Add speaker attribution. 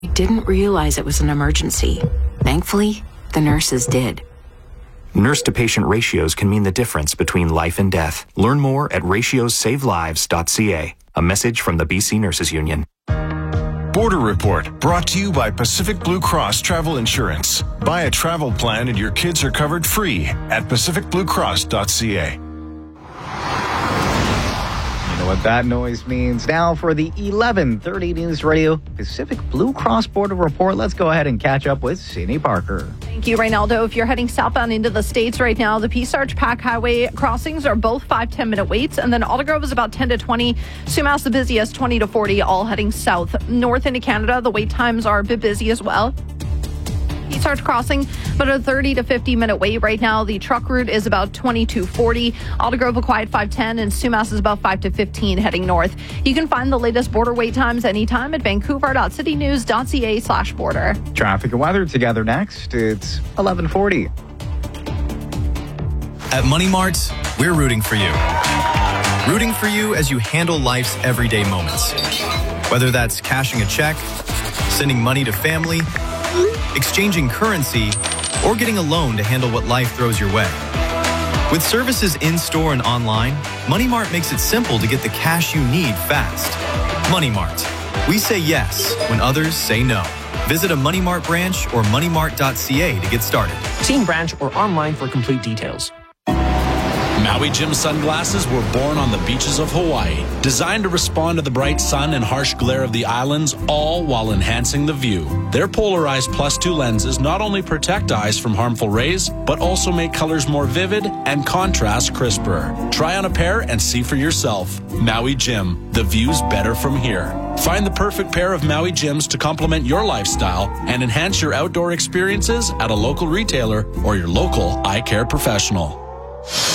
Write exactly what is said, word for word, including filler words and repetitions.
Speaker 1: I didn't realize it was an emergency. Thankfully, the nurses did.
Speaker 2: Nurse-to-patient ratios can mean the difference between life and death. Learn more at ratios save lives dot c a. A message from the B C Nurses Union.
Speaker 3: Border Report, brought to you by Pacific Blue Cross Travel Insurance. Buy a travel plan and your kids are covered free at pacific blue cross dot c a.
Speaker 4: You know what that noise means. Now for the eleven thirty News Radio Pacific Blue Cross Border Report, let's go ahead and catch up with Sydney Parker.
Speaker 5: Thank you, Reynaldo. If you're heading southbound into the States right now, the Peace Arch Pack Highway crossings are both five to ten minute waits, and then Aldergrove is about ten to twenty. Sumas the busiest, twenty to forty, all heading south. North into Canada, the wait times are a bit busy as well. Peace Arch crossing, but a thirty to fifty minute wait right now. The truck route is about twenty to forty. Aldergrove a quiet five ten, and Sumas is about five to fifteen heading north. You can find the latest border wait times anytime at vancouver dot city news dot c a slash border.
Speaker 4: Traffic and weather together next. It's eleven forty.
Speaker 6: At Money Mart, we're rooting for you. Rooting for you as you handle life's everyday moments. Whether that's cashing a check, sending money to family, exchanging currency, or getting a loan to handle what life throws your way. With services in-store and online, Money Mart makes it simple to get the cash you need fast. Money Mart. We say yes when others say no. Visit a Money Mart branch or money mart dot c a to get started.
Speaker 7: See in branch or online for complete details.
Speaker 8: Maui Jim sunglasses were born on the beaches of Hawaii, designed to respond to the bright sun and harsh glare of the islands, all while enhancing the view. Their polarized plus two lenses not only protect eyes from harmful rays, but also make colors more vivid and contrast crisper. Try on a pair and see for yourself. Maui Jim, the view's better from here. Find the perfect pair of Maui Jims to complement your lifestyle and enhance your outdoor experiences at a local retailer or your local eye care professional.